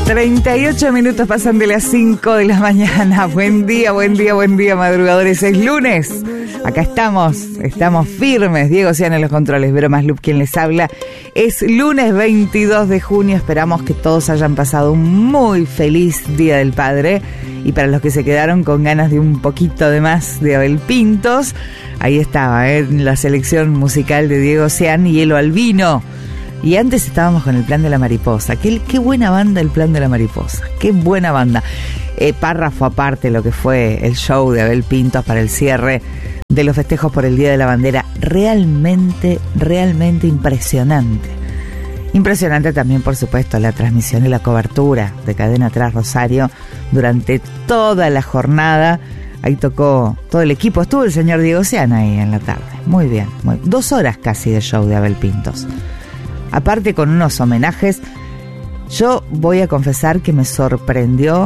38 minutos pasan de las 5 de la mañana. Buen día, madrugadores. Es lunes. Acá estamos firmes. Diego Sean en los controles, Vero Maslup quien les habla. Es lunes 22 de junio. Esperamos que todos hayan pasado un muy feliz Día del Padre. Y para los que se quedaron con ganas de un poquito de más de Abel Pintos, ahí estaba, la selección musical de Diego Sean y Elo Albino. Y antes estábamos con el Plan de la Mariposa. Qué buena banda el Plan de la Mariposa. Qué buena banda. Párrafo aparte lo que fue el show de Abel Pintos para el cierre de los festejos por el Día de la Bandera. Realmente impresionante. Impresionante también, por supuesto, la transmisión y la cobertura de Cadena Tras Rosario durante toda la jornada. Ahí tocó todo el equipo. Estuvo el señor Diego Sean ahí en la tarde. Muy bien. 2 horas casi de show de Abel Pintos. Aparte con unos homenajes. Yo voy a confesar que me sorprendió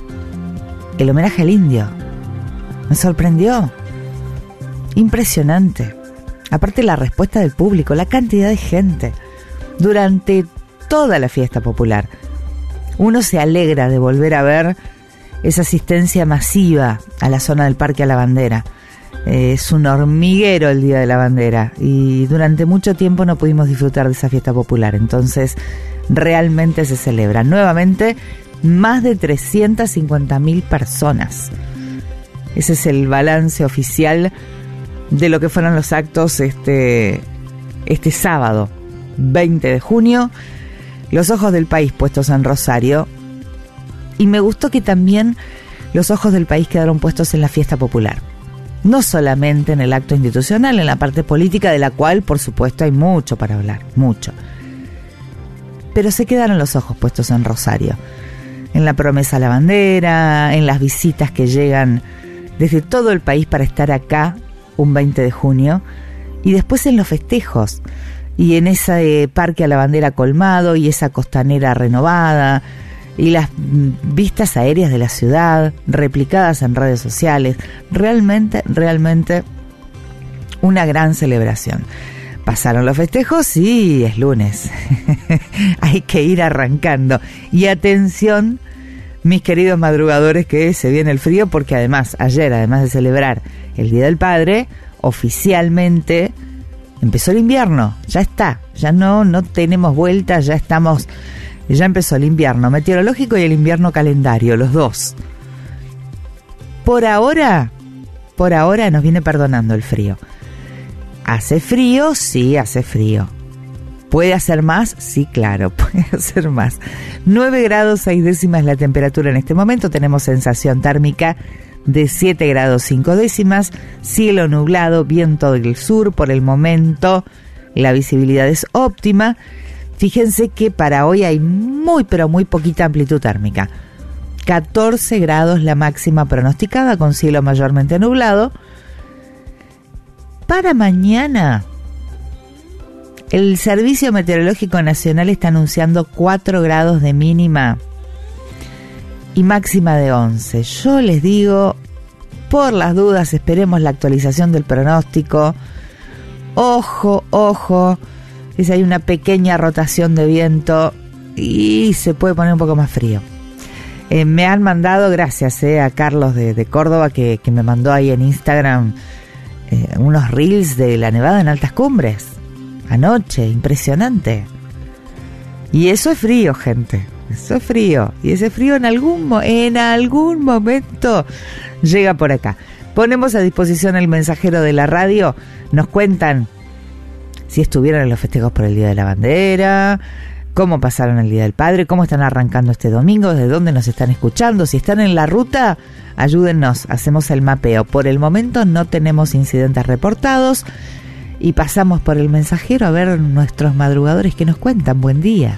el homenaje al indio. Me sorprendió. Impresionante. Aparte la respuesta del público, la cantidad de gente durante toda la fiesta popular. Uno se alegra de volver a ver esa asistencia masiva a la zona del Parque a la Bandera. Es un hormiguero el Día de la Bandera y durante mucho tiempo no pudimos disfrutar de esa fiesta popular. Entonces realmente se celebra. Nuevamente, más de 350.000 personas. Ese es el balance oficial de lo que fueron los actos este sábado 20 de junio. Los ojos del país puestos en Rosario. Y me gustó que también los ojos del país quedaron puestos en la fiesta popular. No solamente en el acto institucional, en la parte política, de la cual, por supuesto, hay mucho para hablar, mucho. Pero se quedaron los ojos puestos en Rosario, en la promesa a la bandera, en las visitas que llegan desde todo el país para estar acá un 20 de junio, y después en los festejos, y en ese Parque a la Bandera colmado, y esa costanera renovada, y las vistas aéreas de la ciudad replicadas en redes sociales. Realmente una gran celebración. Pasaron los festejos y es lunes. Hay que ir arrancando. Y atención, mis queridos madrugadores, que se viene el frío, porque ayer, además de celebrar el Día del Padre, oficialmente empezó el invierno. Ya está, ya no tenemos vuelta, ya empezó el invierno meteorológico y el invierno calendario, los dos. Por ahora nos viene perdonando el frío. ¿Hace frío? Sí, hace frío. ¿Puede hacer más? Sí, claro, puede hacer más. 9 grados 6 décimas la temperatura en este momento. Tenemos sensación térmica de 7 grados 5 décimas. Cielo nublado, viento del sur. Por el momento la visibilidad es óptima. Fíjense que para hoy hay muy poquita amplitud térmica. 14 grados la máxima pronosticada, con cielo mayormente nublado. Para mañana, el Servicio Meteorológico Nacional está anunciando 4 grados de mínima y máxima de 11. Yo les digo, por las dudas, esperemos la actualización del pronóstico. Ojo. Si hay una pequeña rotación de viento y se puede poner un poco más frío. Me han mandado, gracias a Carlos de Córdoba, que me mandó ahí en Instagram unos reels de la nevada en altas cumbres anoche, impresionante. Y eso es frío, gente, eso es frío. Y ese frío en algún momento llega por acá. Ponemos a disposición el mensajero de la radio. Nos cuentan si estuvieron en los festejos por el Día de la Bandera, cómo pasaron el Día del Padre, cómo están arrancando este domingo, desde dónde nos están escuchando. Si están en la ruta, ayúdennos, hacemos el mapeo. Por el momento no tenemos incidentes reportados y pasamos por el mensajero a ver nuestros madrugadores que nos cuentan. Buen día.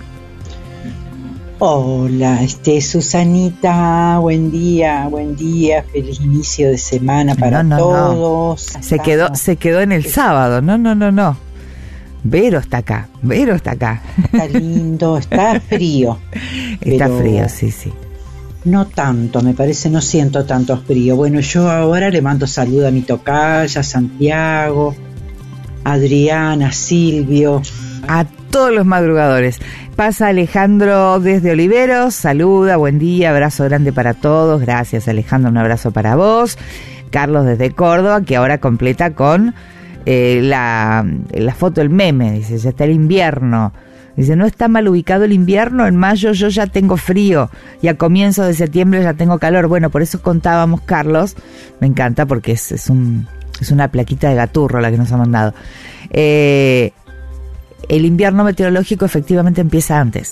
Hola, Susanita, buen día, feliz inicio de semana para todos. No. Se quedó en el sábado, no. Vero está acá. Está lindo, está frío. Está frío, sí. No tanto, me parece, no siento tanto frío. Bueno, yo ahora le mando saludo a mi tocaya, a Santiago, a Adriana, a Silvio. A todos los madrugadores. Pasa Alejandro desde Oliveros, saluda, buen día, abrazo grande para todos. Gracias, Alejandro, un abrazo para vos. Carlos desde Córdoba, que ahora completa con la foto, el meme, dice, ya está el invierno. Dice, no está mal ubicado el invierno, en mayo yo ya tengo frío y a comienzos de septiembre ya tengo calor. Bueno, por eso contábamos, Carlos, me encanta porque es una plaquita de Gaturro la que nos ha mandado. El invierno meteorológico efectivamente empieza antes.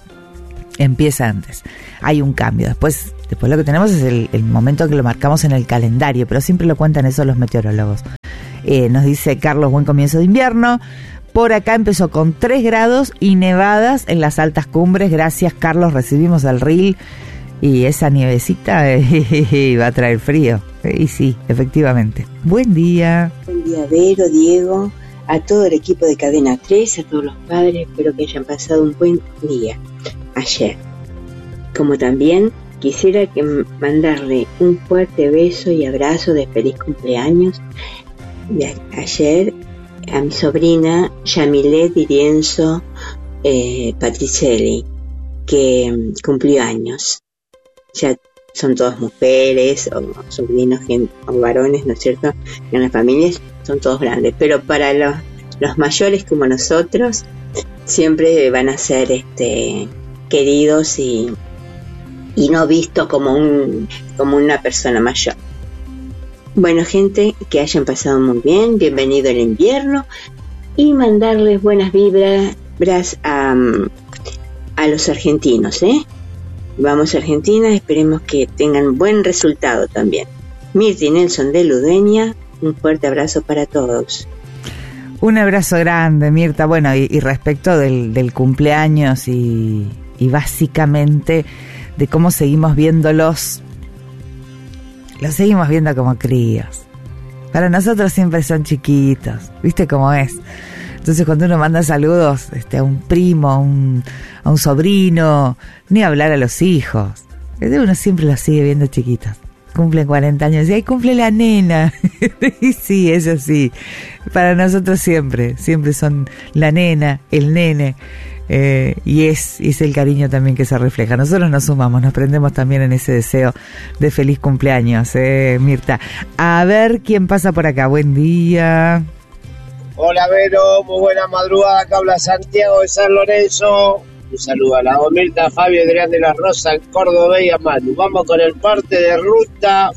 Hay un cambio. Después lo que tenemos es el momento que lo marcamos en el calendario, pero siempre lo cuentan eso los meteorólogos. Nos dice Carlos, buen comienzo de invierno. Por acá empezó con 3 grados y nevadas en las altas cumbres. Gracias, Carlos, recibimos el reel y esa nievecita va a traer frío. Y sí, efectivamente. Buen día. Buen día, Vero, Diego, a todo el equipo de Cadena 3, a todos los padres. Espero que hayan pasado un buen día ayer. Como también quisiera mandarle un fuerte beso y abrazo de feliz cumpleaños de ayer a mi sobrina Yamilet Irienzo Patricelli, que cumplió años. Ya son todas mujeres o sobrinos o varones, ¿no es cierto? En las familias son todos grandes, pero para los mayores como nosotros siempre van a ser queridos y no vistos como una persona mayor. Bueno, gente, que hayan pasado muy bien, bienvenido el invierno, y mandarles buenas vibras a los argentinos, Vamos a Argentina, esperemos que tengan buen resultado también. Mirta y Nelson de Ludueña, un fuerte abrazo para todos. Un abrazo grande, Mirta. Bueno, y respecto del cumpleaños y básicamente de cómo seguimos viéndolos, los seguimos viendo como críos. Para nosotros siempre son chiquitos, ¿viste cómo es? Entonces cuando uno manda saludos a un primo, a un sobrino, ni hablar a los hijos, uno siempre los sigue viendo chiquitos. Cumplen 40 años y ahí cumple la nena. Y sí, es así. Para nosotros siempre son la nena, el nene. Y es el cariño también que se refleja. Nosotros nos sumamos, nos prendemos también en ese deseo de feliz cumpleaños, Mirta. A ver quién pasa por acá. Buen día. Hola, Vero, muy buena madrugada. Acá habla Santiago de San Lorenzo. Un saludo a la Mirta, Fabio, Adrián de la Rosa, Córdoba y a Manu. Vamos con el parte de ruta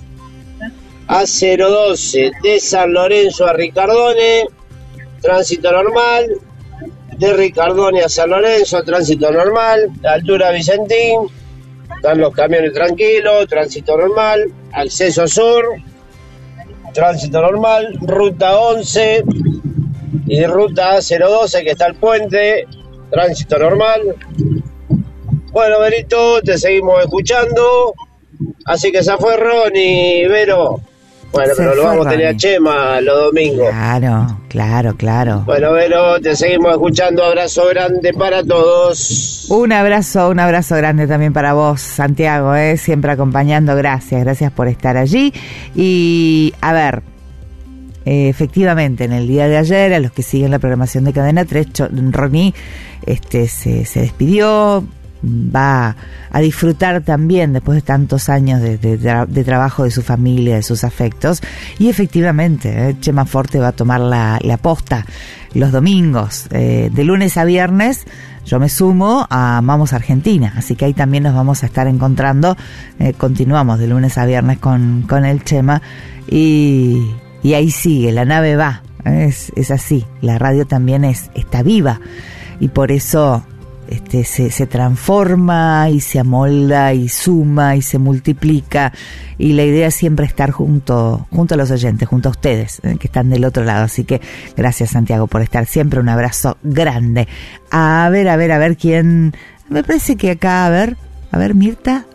A012 de San Lorenzo a Ricardone, tránsito normal. De Ricardone a San Lorenzo, tránsito normal. Altura Vicentín, están los camiones tranquilos, tránsito normal. Acceso sur, tránsito normal. Ruta 11 y ruta A012 que está el puente, tránsito normal. Bueno, Berito, te seguimos escuchando. Así que se fue Ronnie, Vero. Bueno, pero lo vamos a tener a Chema los domingos. Claro. Bueno, Vero, te seguimos escuchando. Abrazo grande para todos. Un abrazo grande también para vos, Santiago, siempre acompañando. Gracias por estar allí. Y a ver, efectivamente, en el día de ayer, a los que siguen la programación de Cadena 3, Ronnie se despidió. Va a disfrutar también después de tantos años de trabajo de su familia, de sus afectos, y efectivamente Chema Forte va a tomar la posta los domingos, de lunes a viernes. Yo me sumo a Vamos Argentina, así que ahí también nos vamos a estar encontrando. Continuamos de lunes a viernes con el Chema y ahí sigue, la nave va, es así, la radio también está viva y por eso se transforma y se amolda y suma y se multiplica, y la idea es siempre estar junto a los oyentes, junto a ustedes que están del otro lado. Así que gracias, Santiago, por estar siempre. Un abrazo grande. A ver quién, me parece que acá, a ver Mirta,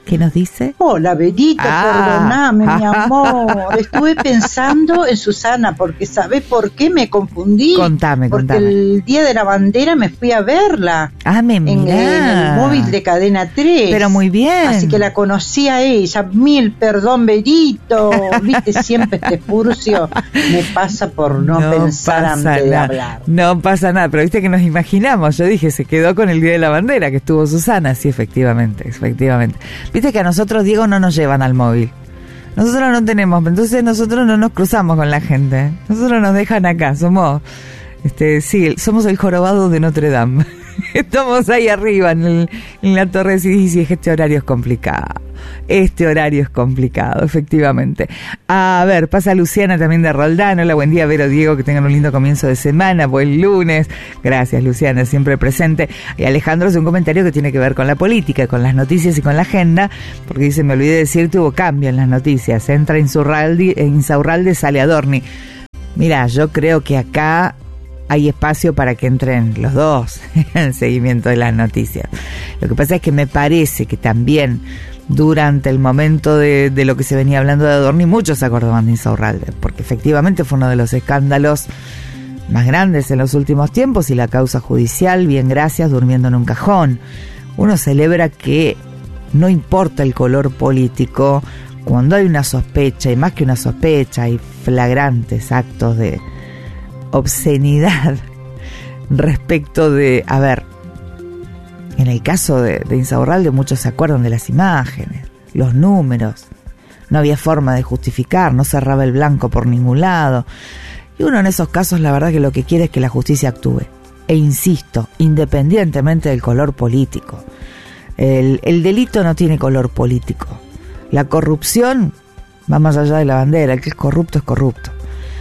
¿Qué nos dice? Hola, Berito, perdoname, mi amor. Estuve pensando en Susana, porque ¿sabés por qué me confundí? Contame. Porque el día de la bandera me fui a verla. En el móvil de Cadena 3. Pero muy bien. Así que la conocí a ella. Mil perdón, Berito. Viste, siempre este furcio me pasa por no pensar antes de hablar. No pasa nada, pero viste que nos imaginamos. Yo dije, se quedó con el día de la bandera, que estuvo Susana. Sí, efectivamente. Viste que a nosotros, Diego, no nos llevan al móvil. Nosotros no tenemos, entonces nosotros no nos cruzamos con la gente. Nosotros nos dejan acá, somos el jorobado de Notre Dame. Estamos ahí arriba en la torre y dice, este horario es complicado. Efectivamente. A ver, pasa Luciana también de Roldán. Hola, buen día, Vero, Diego, que tengan un lindo comienzo de semana, buen lunes. Gracias, Luciana, siempre presente. Y Alejandro hace un comentario que tiene que ver con la política, con las noticias y con la agenda, porque dice, me olvidé de decirte, hubo cambio en las noticias. Entra Insaurralde, sale Adorni. Mira, yo creo que acá hay espacio para que entren los dos en el seguimiento de las noticias. Lo que pasa es que me parece que también durante el momento de lo que se venía hablando de Adorni, muchos se acordaban de Insaurralde, porque efectivamente fue uno de los escándalos más grandes en los últimos tiempos, y la causa judicial, bien gracias, durmiendo en un cajón. Uno celebra que no importa el color político, cuando hay una sospecha, y más que una sospecha, hay flagrantes actos de obscenidad respecto de, a ver, en el caso de Insaurralde muchos se acuerdan de las imágenes, los números, no había forma de justificar, no cerraba el blanco por ningún lado, y uno en esos casos la verdad que lo que quiere es que la justicia actúe, e insisto, independientemente del color político. El delito no tiene color político, la corrupción va más allá de la bandera, el que es corrupto es corrupto.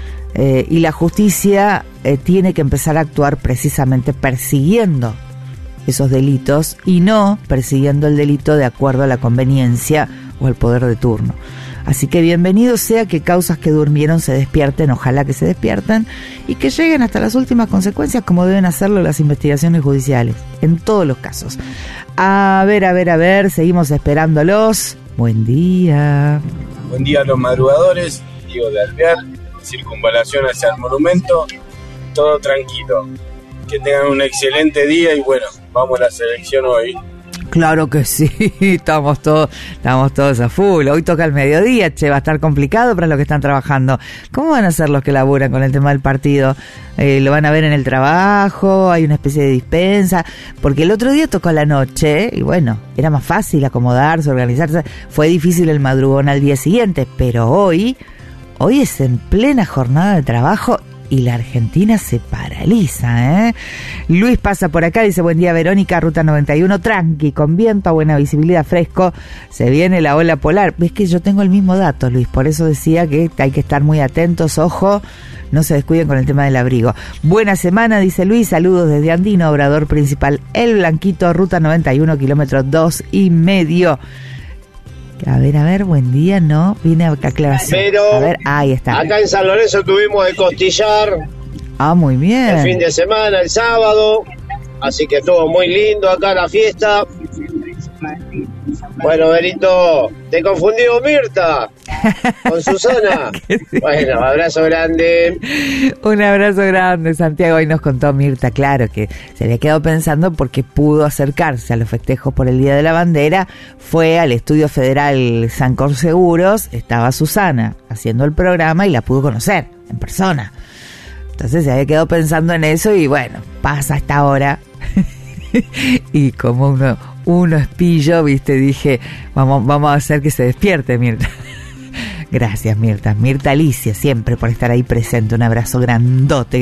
Y la justicia tiene que empezar a actuar precisamente persiguiendo esos delitos y no persiguiendo el delito de acuerdo a la conveniencia o al poder de turno. Así que bienvenido sea que causas que durmieron se despierten, ojalá que se despierten y que lleguen hasta las últimas consecuencias, como deben hacerlo las investigaciones judiciales, en todos los casos. A ver, seguimos esperándolos. Buen día. Buen día a los madrugadores, Diego de Alvear, circunvalación hacia el monumento, todo tranquilo. Que tengan un excelente día y bueno, vamos a la selección hoy. Claro que sí, estamos todos a full. Hoy toca el mediodía, va a estar complicado para los que están trabajando. ¿Cómo van a ser los que laburan con el tema del partido? ¿Lo van a ver en el trabajo? ¿Hay una especie de dispensa? Porque el otro día tocó a la noche y bueno, era más fácil acomodarse, organizarse. Fue difícil el madrugón al día siguiente, pero hoy es en plena jornada de trabajo y la Argentina se paraliza, ¿eh? Luis pasa por acá, dice, buen día Verónica, Ruta 91, tranqui, con viento, buena visibilidad, fresco, se viene la ola polar. Ves que yo tengo el mismo dato, Luis, por eso decía que hay que estar muy atentos, ojo, no se descuiden con el tema del abrigo. Buena semana, dice Luis, saludos desde Andino, obrador principal El Blanquito, Ruta 91, kilómetro 2,5. A ver, buen día, ¿no? Viene a aclaración. Pero a ver, ahí está. Acá en San Lorenzo tuvimos el costillar. Ah, muy bien. El fin de semana, el sábado. Así que estuvo muy lindo acá la fiesta. Bueno, Berito, te confundió Mirta con Susana. Bueno, abrazo grande. Un abrazo grande, Santiago. Hoy nos contó Mirta, claro, que se había quedado pensando porque pudo acercarse a los festejos por el Día de la Bandera. Fue al Estudio Federal Sancor Seguros, estaba Susana haciendo el programa y la pudo conocer en persona. Entonces se había quedado pensando en eso y bueno, pasa esta hora. Y como uno es pillo, viste, dije, vamos a hacer que se despierte Mirta. Gracias Mirta Alicia, siempre por estar ahí presente. Un abrazo grandote.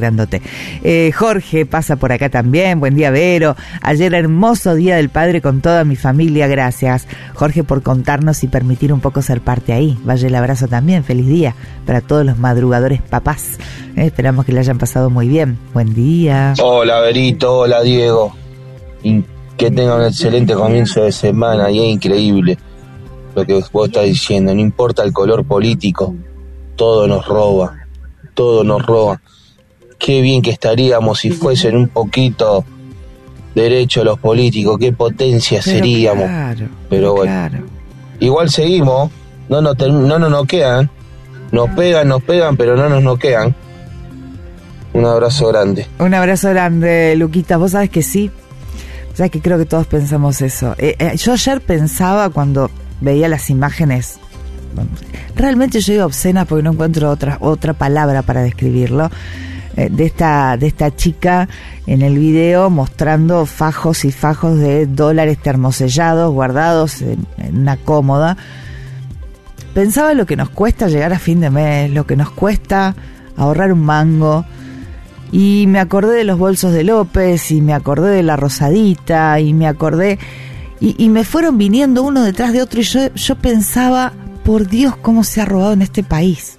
Jorge pasa por acá también, buen día Vero, ayer hermoso Día del Padre con toda mi familia, gracias Jorge por contarnos y permitir un poco ser parte ahí. Vaya el abrazo también, feliz día para todos los madrugadores papás. Esperamos que le hayan pasado muy bien, buen día. Hola Verito, hola Diego, que tengan un excelente comienzo de semana y es increíble lo que vos estás diciendo, no importa el color político, todo nos roba. Qué bien que estaríamos si fuesen un poquito derechos los políticos, qué potencia seríamos. Claro, pero bueno, claro. Igual seguimos, no nos noquean, nos pegan, pero no nos noquean. Un abrazo grande. Un abrazo grande, Luquita. Vos sabés que sí. Sabés que creo que todos pensamos eso. Yo ayer pensaba cuando veía las imágenes, realmente yo digo obscenas porque no encuentro otra palabra para describirlo, de esta chica en el video mostrando fajos y fajos de dólares termosellados guardados en una cómoda. Pensaba lo que nos cuesta llegar a fin de mes, lo que nos cuesta ahorrar un mango, y me acordé de los bolsos de López, y me acordé de la rosadita, y me acordé, y me fueron viniendo uno detrás de otro, y yo pensaba, por Dios, cómo se ha robado en este país.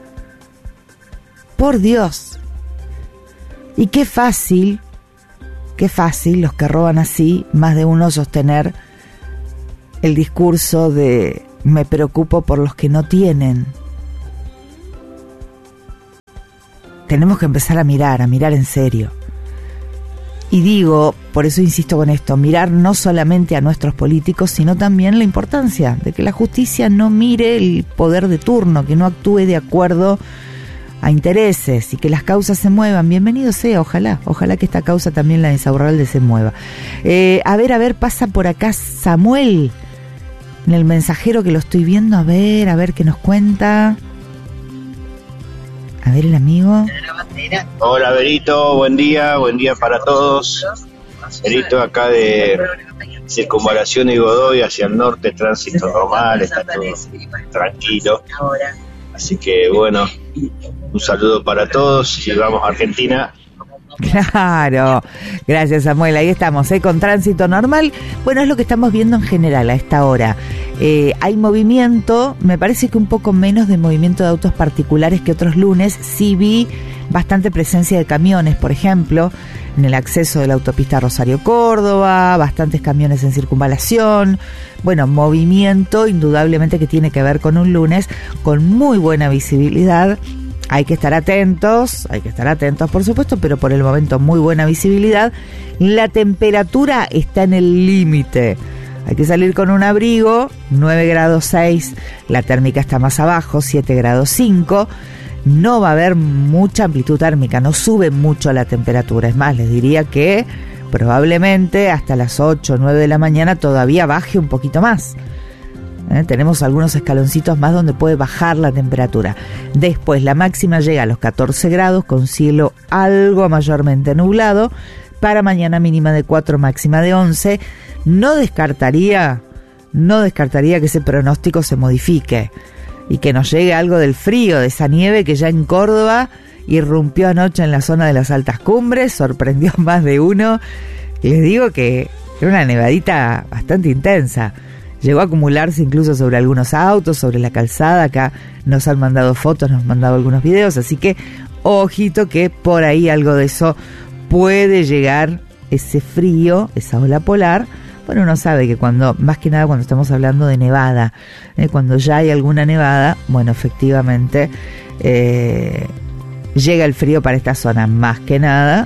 Por Dios. Y qué fácil los que roban así, más de uno sostener el discurso de me preocupo por los que no tienen. Tenemos que empezar a mirar en serio. Y digo, por eso insisto con esto, mirar no solamente a nuestros políticos, sino también la importancia de que la justicia no mire el poder de turno, que no actúe de acuerdo a intereses y que las causas se muevan. Bienvenido sea, ojalá que esta causa también, la de Insaurralde, se mueva. A ver, pasa por acá Samuel, en el mensajero, que lo estoy viendo, a ver qué nos cuenta. A ver el amigo. Hola Berito, buen día para todos. Berito, acá de Circunvalación y Godoy hacia el norte, tránsito normal, está todo tranquilo. Así que bueno, un saludo para todos y vamos a Argentina. Claro, gracias Samuel, ahí estamos, con tránsito normal. Bueno, es lo que estamos viendo en general a esta hora. Hay movimiento, me parece que un poco menos de movimiento de autos particulares que otros lunes. Sí vi bastante presencia de camiones, por ejemplo, en el acceso de la autopista Rosario-Córdoba, bastantes camiones en circunvalación. Bueno, movimiento indudablemente que tiene que ver con un lunes con muy buena visibilidad. Hay que estar atentos, por supuesto, pero por el momento muy buena visibilidad. La temperatura está en el límite. Hay que salir con un abrigo, 9 grados 6, la térmica está más abajo, 7 grados 5. No va a haber mucha amplitud térmica, no sube mucho la temperatura. Es más, les diría que probablemente hasta las 8 o 9 de la mañana todavía baje un poquito más. Tenemos algunos escaloncitos más donde puede bajar la temperatura. Después la máxima llega a los 14 grados con cielo algo mayormente nublado. Para mañana mínima de 4, máxima de 11. No descartaría que ese pronóstico se modifique y que nos llegue algo del frío, de esa nieve que ya en Córdoba irrumpió anoche en la zona de las altas cumbres, sorprendió a más de uno. Y les digo que era una nevadita bastante intensa. Llegó a acumularse incluso sobre algunos autos, sobre la calzada. Acá nos han mandado fotos, nos han mandado algunos videos, así que ojito que por ahí algo de eso puede llegar, ese frío, esa ola polar. Bueno, uno sabe que más que nada cuando estamos hablando de nevada, cuando ya hay alguna nevada, bueno, efectivamente llega el frío para esta zona, más que nada,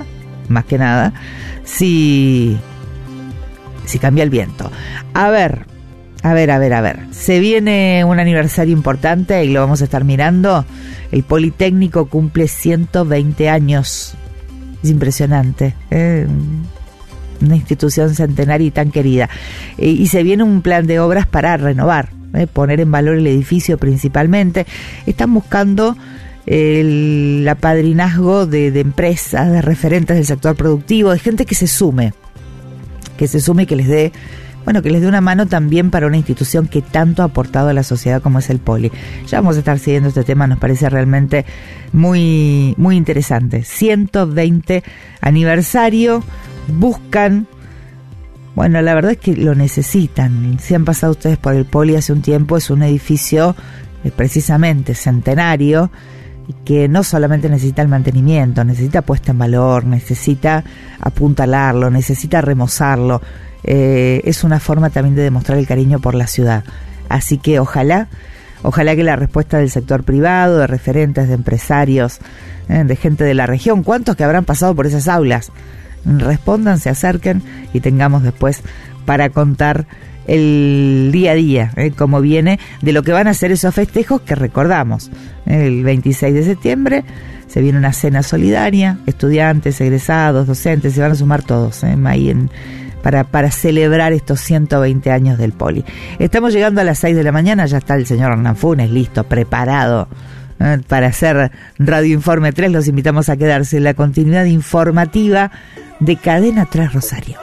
si cambia el viento. A ver, se viene un aniversario importante y lo vamos a estar mirando. El Politécnico cumple 120 años. Es impresionante, una institución centenaria y tan querida. Y se viene un plan de obras para renovar, poner en valor el edificio principalmente. Están buscando el apadrinazgo de empresas, de referentes del sector productivo, de gente que se sume y que les dé una mano también para una institución que tanto ha aportado a la sociedad como es el Poli. Ya vamos a estar siguiendo este tema, nos parece realmente muy, muy interesante. 120 aniversario, buscan, bueno, la verdad es que lo necesitan. Si han pasado ustedes por el Poli hace un tiempo, es un edificio precisamente centenario, y que no solamente necesita el mantenimiento, necesita puesta en valor, necesita apuntalarlo, necesita remozarlo. Es una forma también de demostrar el cariño por la ciudad. Así que ojalá que la respuesta del sector privado, de referentes, de empresarios, de gente de la región, ¿cuántos que habrán pasado por esas aulas? respondan, se acerquen y tengamos después para contar el día a día, cómo viene, de lo que van a ser esos festejos que recordamos. El 26 de septiembre se viene una cena solidaria, estudiantes, egresados, docentes, se van a sumar todos ahí para celebrar estos 120 años del Poli. Estamos llegando a las 6 de la mañana, ya está el señor Hernán Funes listo, preparado para hacer Radio Informe 3. Los invitamos a quedarse en la continuidad informativa de Cadena 3 Rosario.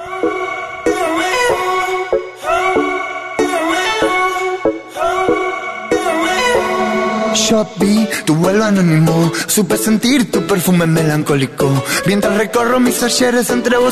Yo vi tu vuelo anónimo, supe sentir tu perfume melancólico, mientras recorro mis ayeres entre vos